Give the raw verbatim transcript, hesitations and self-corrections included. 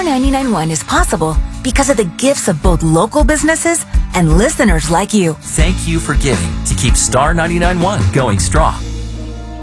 ninety-nine one is possible because of the gifts of both local businesses and listeners like you. Thank you for giving to keep Star ninety-nine point one going strong.